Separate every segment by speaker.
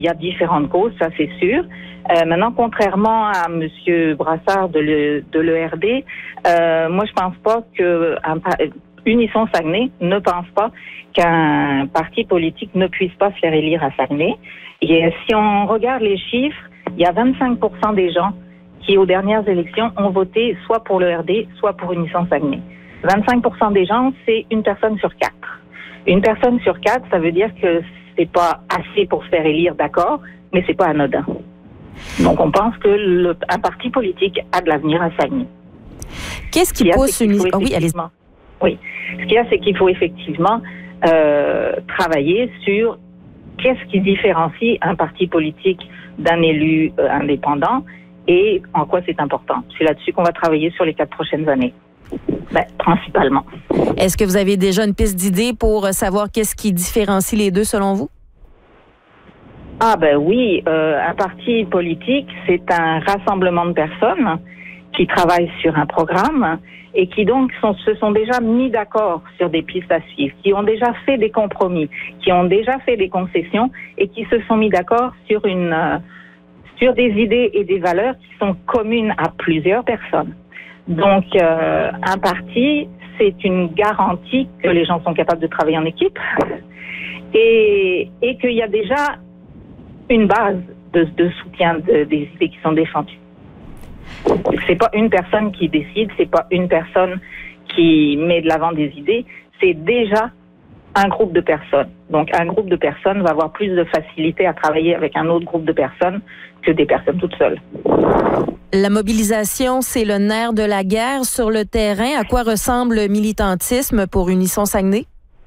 Speaker 1: Il y a différentes causes, ça c'est sûr. Maintenant, contrairement à M. Brassard de l'ERD, moi je pense pas que Unisson Saguenay ne pense pas qu'un parti politique ne puisse pas se faire élire à Saguenay. Et si on regarde les chiffres, il y a 25% des gens qui, aux dernières élections, ont voté soit pour l'ERD, soit pour Unisson Saguenay. 25% des gens, c'est une personne sur 4. Une personne sur 4, ça veut dire que c'est pas assez pour se faire élire, d'accord, mais c'est pas anodin. Donc on pense que un parti politique a de l'avenir à Saguenay.
Speaker 2: Qu'est-ce qui pousse Unisson?
Speaker 1: Oui, allez-y. Oui. Ce qu'il y a, c'est qu'il faut effectivement travailler sur qu'est-ce qui différencie un parti politique d'un élu indépendant et en quoi c'est important. C'est là-dessus qu'on va travailler sur les 4 prochaines années. Principalement.
Speaker 2: Est-ce que vous avez déjà une piste d'idée pour savoir qu'est-ce qui différencie les deux selon vous?
Speaker 1: Oui, un parti politique, c'est un rassemblement de personnes qui travaillent sur un programme et qui donc se sont déjà mis d'accord sur des pistes à suivre, qui ont déjà fait des compromis, qui ont déjà fait des concessions et qui se sont mis d'accord sur des idées et des valeurs qui sont communes à plusieurs personnes. Donc, un parti, c'est une garantie que les gens sont capables de travailler en équipe et qu'il y a déjà une base de soutien des idées qui sont défendues. C'est pas une personne qui décide, c'est pas une personne qui met de l'avant des idées, c'est déjà un groupe de personnes. Donc, un groupe de personnes va avoir plus de facilité à travailler avec un autre groupe de personnes que des personnes toutes seules.
Speaker 2: La mobilisation, c'est le nerf de la guerre sur le terrain. À quoi ressemble le militantisme pour Unisson Saguenay?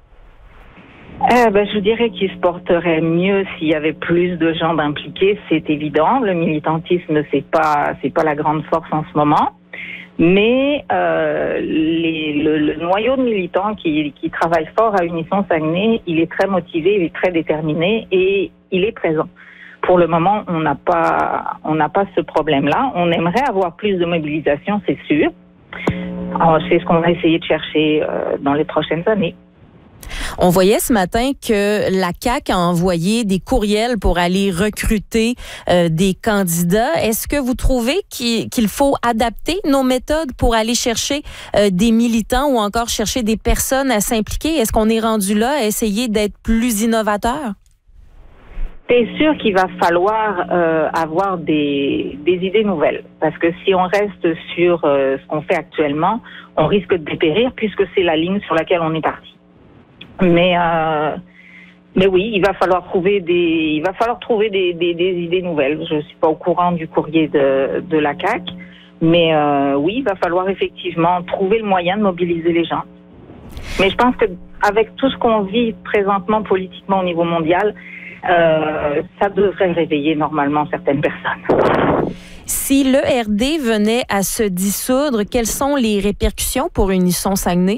Speaker 1: Je dirais qu'il se porterait mieux s'il y avait plus de gens impliqués, c'est évident. Le militantisme, c'est pas la grande force en ce moment. Mais le noyau de militants qui travaille fort à Unisson Saguenay, il est très motivé, il est très déterminé et il est présent. Pour le moment, on n'a pas ce problème-là. On aimerait avoir plus de mobilisation, c'est sûr. Alors, c'est ce qu'on va essayer de chercher dans les prochaines années.
Speaker 2: On voyait ce matin que la CAQ a envoyé des courriels pour aller recruter des candidats. Est-ce que vous trouvez qu'il faut adapter nos méthodes pour aller chercher des militants ou encore chercher des personnes à s'impliquer? Est-ce qu'on est rendu là à essayer d'être plus innovateur?
Speaker 1: C'est sûr qu'il va falloir avoir des idées nouvelles. Parce que si on reste sur ce qu'on fait actuellement, on risque de dépérir puisque c'est la ligne sur laquelle on est parti. Mais oui, il va falloir trouver des idées nouvelles. Je suis pas au courant du courrier de la CAQ, mais oui, il va falloir effectivement trouver le moyen de mobiliser les gens. Mais je pense que avec tout ce qu'on vit présentement politiquement au niveau mondial, ça devrait réveiller normalement certaines personnes.
Speaker 2: Si l'ERD venait à se dissoudre, quelles sont les répercussions pour Unisson Saguenay?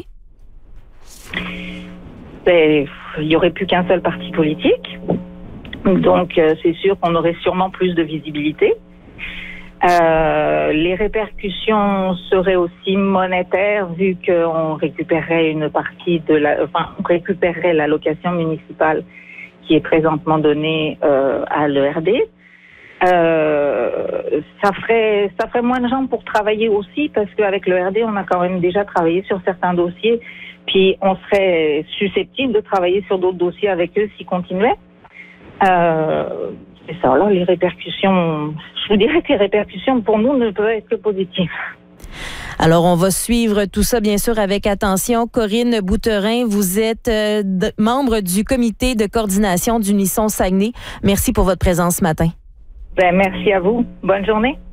Speaker 1: Il n'y aurait plus qu'un seul parti politique. Donc, c'est sûr qu'on aurait sûrement plus de visibilité. Les répercussions seraient aussi monétaires vu qu'on récupérerait une partie on récupérerait l'allocation municipale qui est présentement donnée à l'ERD. Ça ferait moins de gens pour travailler aussi parce qu'avec l'ERD, on a quand même déjà travaillé sur certains dossiers. Puis on serait susceptible de travailler sur d'autres dossiers avec eux s'ils continuaient. C'est ça, là, les répercussions, je vous dirais que les répercussions pour nous ne peuvent être que positives.
Speaker 2: Alors, on va suivre tout ça, bien sûr, avec attention. Corinne Bouterin, vous êtes membre du comité de coordination d'Unisson Saguenay. Merci pour votre présence ce matin.
Speaker 1: Merci à vous. Bonne journée.